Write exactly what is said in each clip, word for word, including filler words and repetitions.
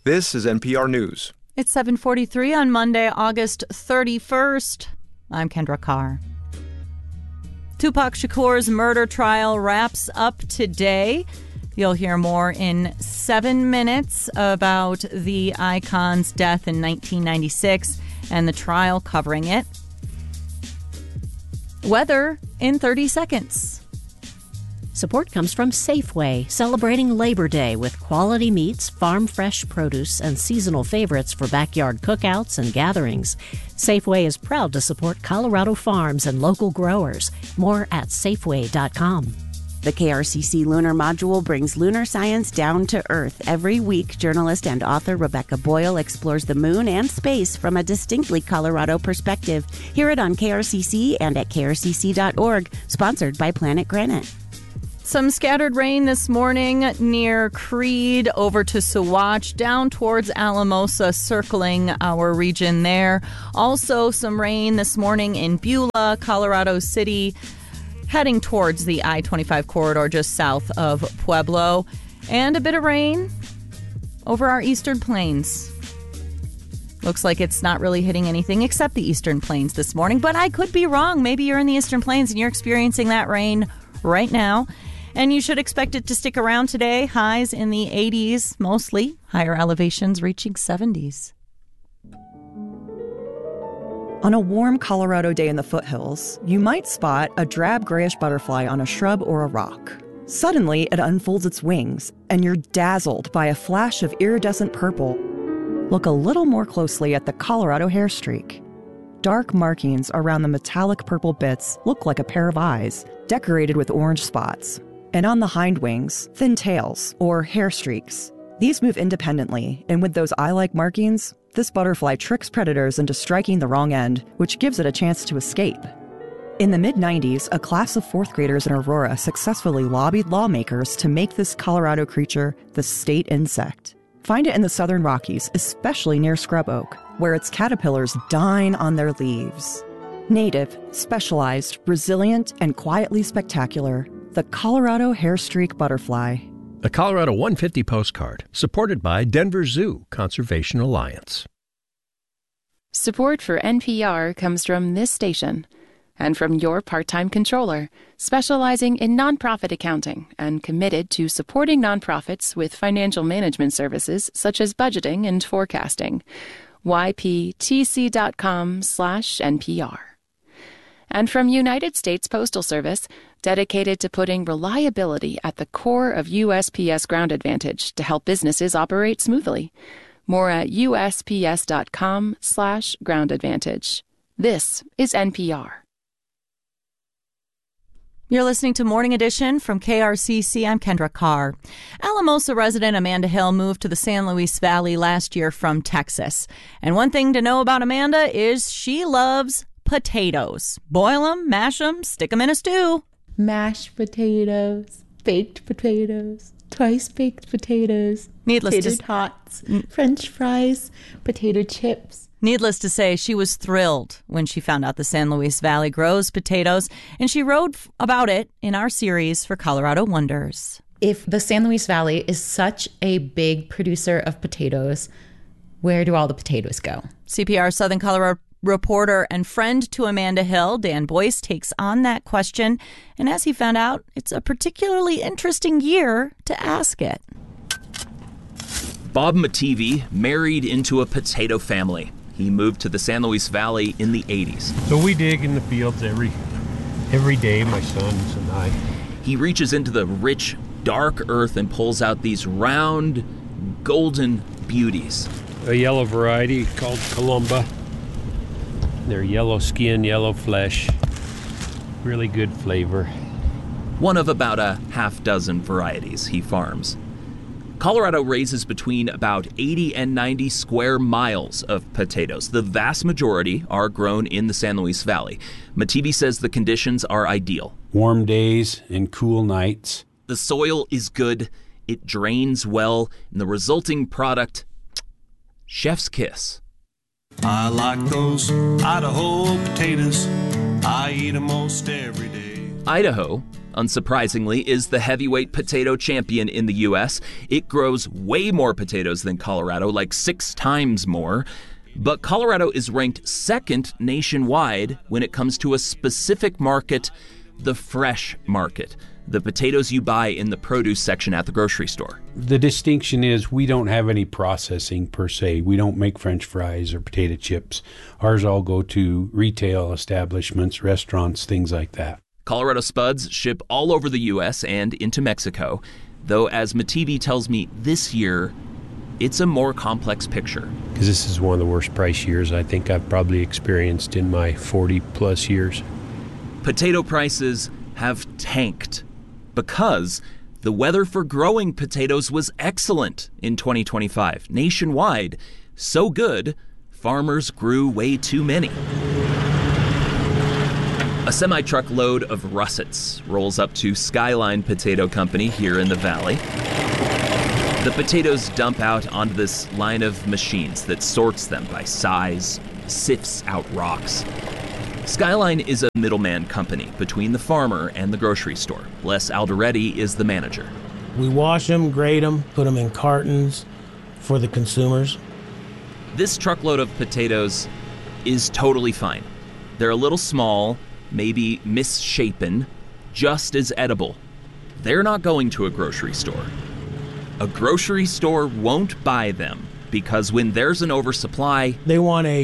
This is N P R News. It's seven forty-three on Monday, August thirty-first. I'm Kendra Carr. Tupac Shakur's murder trial wraps up today. You'll hear more in seven minutes about the icon's death in nineteen ninety-six and the trial covering it. Weather in thirty seconds. Support comes from Safeway, celebrating Labor Day with quality meats, farm-fresh produce, and seasonal favorites for backyard cookouts and gatherings. Safeway is proud to support Colorado farms and local growers. More at Safeway dot com. The K R C C Lunar Module brings lunar science down to Earth. Every week, journalist and author Rebecca Boyle explores the moon and space from a distinctly Colorado perspective. Hear it on K R C C and at K R C C dot org, sponsored by Planet Granite. Some scattered rain this morning near Creed over to Saguache, down towards Alamosa, circling our region there. Also some rain this morning in Beulah, Colorado City, heading towards the I twenty-five corridor just south of Pueblo. And a bit of rain over our eastern plains. Looks like it's not really hitting anything except the eastern plains this morning, but I could be wrong. Maybe you're in the eastern plains and you're experiencing that rain right now. And you should expect it to stick around today. Highs in the eighties, mostly. Higher elevations reaching seventies. On a warm Colorado day in the foothills, you might spot a drab grayish butterfly on a shrub or a rock. Suddenly, it unfolds its wings, and you're dazzled by a flash of iridescent purple. Look a little more closely at the Colorado hair streak. Dark markings around the metallic purple bits look like a pair of eyes, decorated with orange spots. And on the hind wings, thin tails, or hair streaks. These move independently, and with those eye-like markings, this butterfly tricks predators into striking the wrong end, which gives it a chance to escape. In the mid nineties, a class of fourth graders in Aurora successfully lobbied lawmakers to make this Colorado creature the state insect. Find it in the southern Rockies, especially near scrub oak, where its caterpillars dine on their leaves. Native, specialized, resilient, and quietly spectacular, the Colorado hairstreak butterfly. A Colorado one fifty postcard, supported by Denver Zoo Conservation Alliance. Support for N P R comes from this station and from your part-time controller, specializing in nonprofit accounting and committed to supporting nonprofits with financial management services such as budgeting and forecasting. Y P T C dot com slash N P R. And from United States Postal Service, dedicated to putting reliability at the core of U S P S Ground Advantage to help businesses operate smoothly. More at U S P S dot com slash Ground Advantage. This is N P R. You're listening to Morning Edition from K R C C. I'm Kendra Carr. Alamosa resident Amanda Hill moved to the San Luis Valley last year from Texas. And one thing to know about Amanda is she loves potatoes. Boil them, mash them, stick them in a stew. Mashed potatoes, baked potatoes, twice baked potatoes, Needless tater to tots, French fries, potato chips. Needless to say, she was thrilled when she found out the San Luis Valley grows potatoes, and she wrote about it in our series for Colorado Wonders. If the San Luis Valley is such a big producer of potatoes, where do all the potatoes go? C P R Southern Colorado reporter and friend to Amanda Hill, Dan Boyce, takes on that question. And as he found out, it's a particularly interesting year to ask it. Bob Mativi married into a potato family. He moved to the San Luis Valley in the eighties. So we dig in the fields every every day, my sons and I. He reaches into the rich, dark earth and pulls out these round, golden beauties. A yellow variety called Columba. They're yellow skin, yellow flesh. Really good flavor. One of about a half dozen varieties he farms. Colorado raises between about eighty and ninety square miles of potatoes. The vast majority are grown in the San Luis Valley. Mativi says the conditions are ideal. Warm days and cool nights. The soil is good, it drains well, and the resulting product, chef's kiss. I like those Idaho potatoes. I eat them most every day. Idaho unsurprisingly, is the heavyweight potato champion in the U S. It grows way more potatoes than Colorado, like six times more. But Colorado is ranked second nationwide when it comes to a specific market, the fresh market, the potatoes you buy in the produce section at the grocery store. The distinction is we don't have any processing per se. We don't make French fries or potato chips. Ours all go to retail establishments, restaurants, things like that. Colorado Spuds ship all over the U S and into Mexico, though as Mativi tells me this year, it's a more complex picture. Because this is one of the worst price years I think I've probably experienced in my forty plus years. Potato prices have tanked because the weather for growing potatoes was excellent in twenty twenty-five. Nationwide, so good, farmers grew way too many. A semi-truck load of russets rolls up to Skyline Potato Company here in the valley. The potatoes dump out onto this line of machines that sorts them by size, sifts out rocks. Skyline is a middleman company between the farmer and the grocery store. Les Alderetti is the manager. We wash them, grade them, put them in cartons for the consumers. This truckload of potatoes is totally fine. They're a little small, maybe misshapen, just as edible. They're not going to a grocery store. A grocery store won't buy them because when there's an oversupply, they want a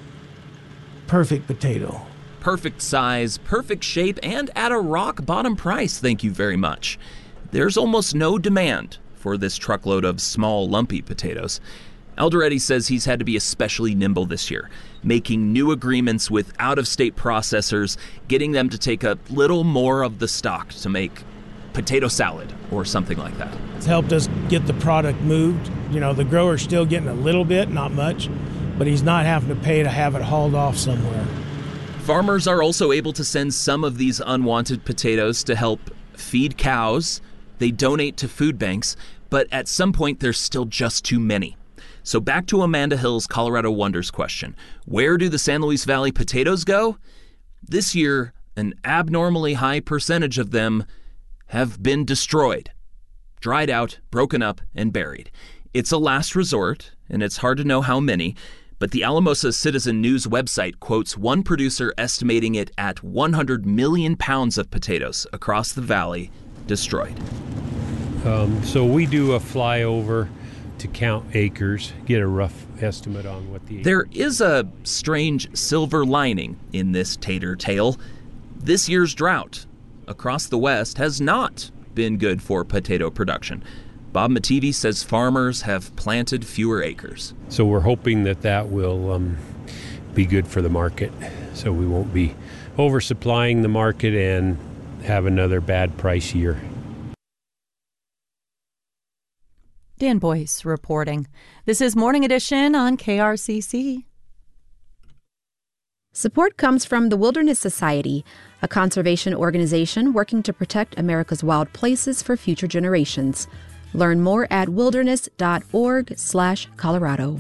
perfect potato. Perfect size, perfect shape, and at a rock bottom price, thank you very much. There's almost no demand for this truckload of small, lumpy potatoes. Alderetti says he's had to be especially nimble this year, making new agreements with out-of-state processors, getting them to take a little more of the stock to make potato salad or something like that. It's helped us get the product moved. You know, the grower's still getting a little bit, not much, but he's not having to pay to have it hauled off somewhere. Farmers are also able to send some of these unwanted potatoes to help feed cows. They donate to food banks, but at some point there's still just too many. So back to Amanda Hill's Colorado Wonders question. Where do the San Luis Valley potatoes go? This year, an abnormally high percentage of them have been destroyed, dried out, broken up, and buried. It's a last resort, and it's hard to know how many, but the Alamosa Citizen News website quotes one producer estimating it at one hundred million pounds of potatoes across the valley destroyed. Um, so we do a flyover to count acres, get a rough estimate on what the... There is a strange silver lining in this tater tale. This year's drought across the West has not been good for potato production. Bob Mativi says farmers have planted fewer acres. So we're hoping that that will um, be good for the market, so we won't be oversupplying the market and have another bad price year. Dan Boyce reporting. This is Morning Edition on K R C C. Support comes from the Wilderness Society, a conservation organization working to protect America's wild places for future generations. Learn more at wilderness.org slash Colorado.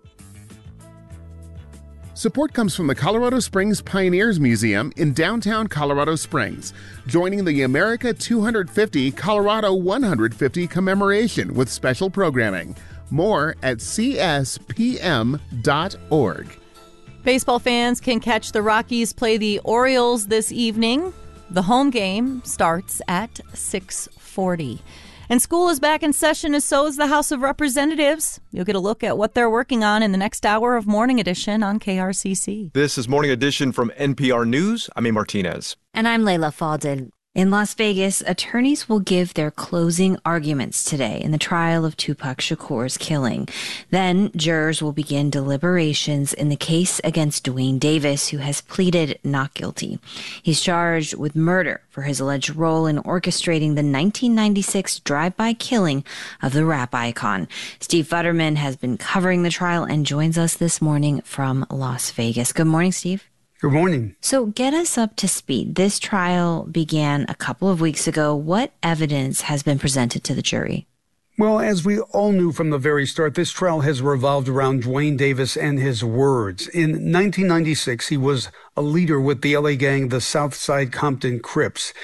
Support comes from the Colorado Springs Pioneers Museum in downtown Colorado Springs, joining the America two hundred fifty Colorado one hundred fifty commemoration with special programming. More at c s p m dot org. Baseball fans can catch the Rockies play the Orioles this evening. The home game starts at six forty. And school is back in session, and so is the House of Representatives. You'll get a look at what they're working on in the next hour of Morning Edition on K R C C. This is Morning Edition from N P R News. I'm A. Martinez. And I'm Layla Faldin. In Las Vegas, attorneys will give their closing arguments today in the trial of Tupac Shakur's killing. Then, jurors will begin deliberations in the case against Duane Davis, who has pleaded not guilty. He's charged with murder for his alleged role in orchestrating the nineteen ninety-six drive-by killing of the rap icon. Steve Futterman has been covering the trial and joins us this morning from Las Vegas. Good morning, Steve. Good morning. So get us up to speed. This trial began a couple of weeks ago. What evidence has been presented to the jury? Well, as we all knew from the very start, this trial has revolved around Duane Davis and his words. In nineteen ninety-six, he was a leader with the L A gang, the Southside Compton Crips.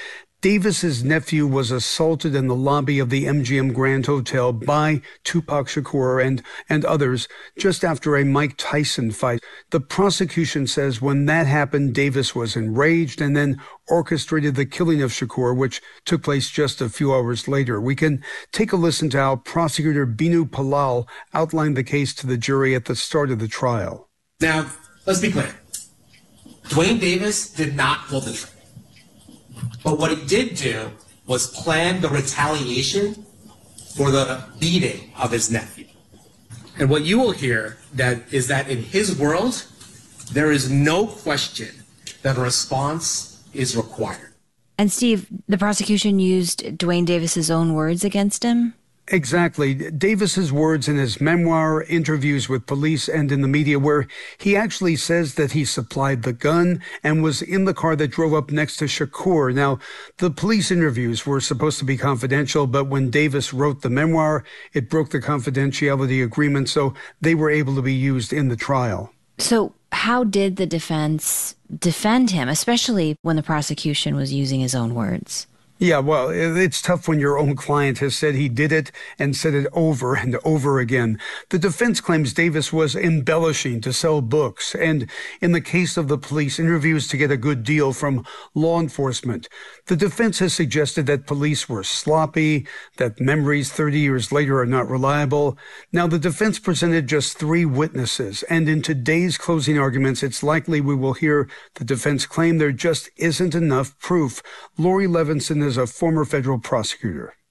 Davis's nephew was assaulted in the lobby of the M G M Grand Hotel by Tupac Shakur and, and others just after a Mike Tyson fight. The prosecution says when that happened, Davis was enraged and then orchestrated the killing of Shakur, which took place just a few hours later. We can take a listen to how prosecutor Binu Palal outlined the case to the jury at the start of the trial. Now, let's be clear. Duane Davis did not pull the trigger. But what he did do was plan the retaliation for the beating of his nephew. And what you will hear that is that in his world, there is no question that a response is required. And Steve, the prosecution used Duane Davis's own words against him? Exactly. Davis's words in his memoir, interviews with police and in the media, where he actually says that he supplied the gun and was in the car that drove up next to Shakur. Now, the police interviews were supposed to be confidential, but when Davis wrote the memoir, it broke the confidentiality agreement, so they were able to be used in the trial. So how did the defense defend him, especially when the prosecution was using his own words? Yeah, well, it's tough when your own client has said he did it and said it over and over again. The defense claims Davis was embellishing to sell books, and in the case of the police interviews to get a good deal from law enforcement. The defense has suggested that police were sloppy, that memories thirty years later are not reliable. Now, the defense presented just three witnesses, and in today's closing arguments, it's likely we will hear the defense claim there just isn't enough proof. Lori Levinson is a former federal prosecutor.